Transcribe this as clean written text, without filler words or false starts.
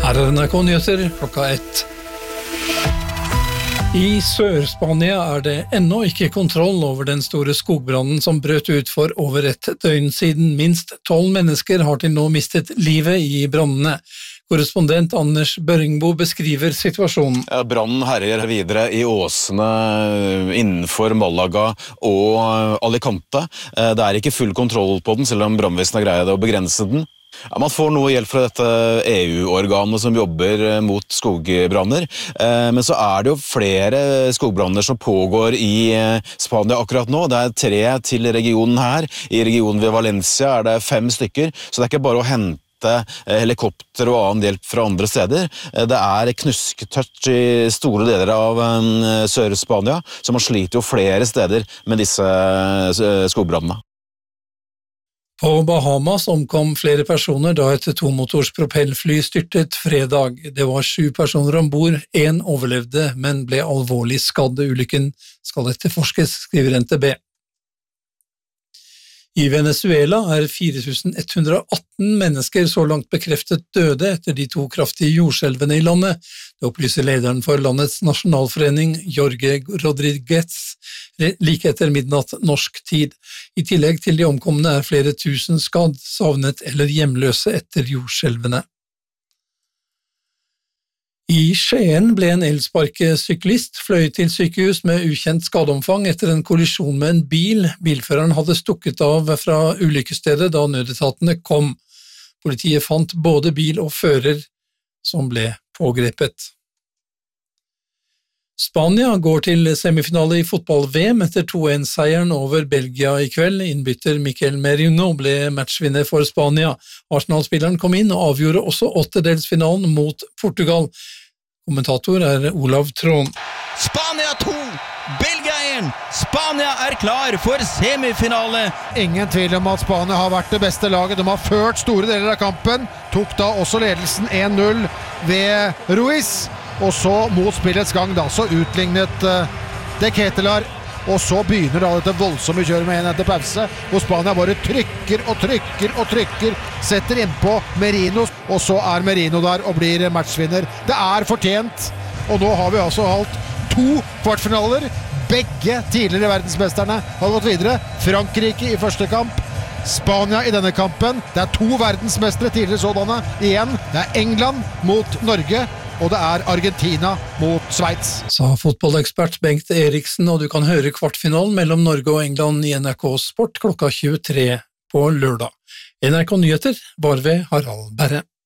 Her NRK Nyheter klokka 1. I Sør-Spania det ennå ikke kontroll over den store skogbrannen som brøt ut for over et døgn siden. Minst 12 mennesker har til nå mistet livet i brannene. Korrespondent Anders Børringbo beskriver situasjonen. Brannen herjer videre i åsene innenfor Malaga og Alicante. Det ikke full kontroll på den, selv om brannvesenet har greid å begrense den. Man får noe hjelp fra dette EU-organet som jobber mot skogbranner, men så det jo flere skogbranner som pågår i Spania akkurat nå. Det 3 til regionen her. I regionen ved Valencia det 5 stykker, så det ikke bare å hente helikopter og annen hjelp fra andre steder. Det knusketørt i store deler av Sør-Spania, så man sliter jo flere steder med disse skogbrannene. På Bahamas omkom flere personer da et 2-motors propellfly styrtet fredag. Det var 7 personer ombord, 1 overlevde, men ble alvorlig skadd. Ulykken skal etterforskes, skriver NTB. I Venezuela 4118 mennesker så langt bekreftet døde etter de 2 kraftige jordskjelvene i landet. Det opplyser lederen for landets nasjonalforening, Jorge Rodriguez, like etter midnatt norsk tid. I tillegg til de omkomne flere tusen skadd, savnet eller hjemløse etter jordskjelvene. I Skien ble en elsparkesyklist fløyet til sykehus med ukjent skadeomfang etter en kollisjon med en bil. Bilføreren hadde stukket av fra ulykkesstedet da nødetatene kom. Politiet fant både bil og fører som ble pågrepet. Spania går til semifinale i fotball-VM etter 2-1-seieren over Belgia i kveld. Innbytter Mikel Merino ble matchvinner for Spania. Arsenal-spilleren kom inn og avgjorde også 8-delsfinalen mot Portugal. Kommentator Olav Tron. Spania 2, Belgia 1. Spania klar for semifinale. Ingen tvil om at Spania har vært det beste laget. De har ført store deler av kampen. Tok da også ledelsen 1-0 ved Ruiz. Og så mot spillets gang da, så utlignet De Ketelar, og så begynner da dette voldsomme kjøret med 1 etter pause, hvor Spania bare trykker og trykker og trykker, setter innpå Merino, og så Merino der og blir matchvinner. Det fortjent, og nå har vi altså holdt 2 kvartfinaler. Begge tidligere verdensmesterne har gått videre. Frankrike i første kamp, Spania i denne kampen. Det 2 verdensmestere tidligere sådanne igjen. Det England mot Norge, og det Argentina mot Sveits. Sa fotballekspert Bengt Eriksen, og du kan høre kvartfinalen mellom Norge og England i NRK Sport klokka 23 på lørdag. NRK Nyheter var ved Harald Berre.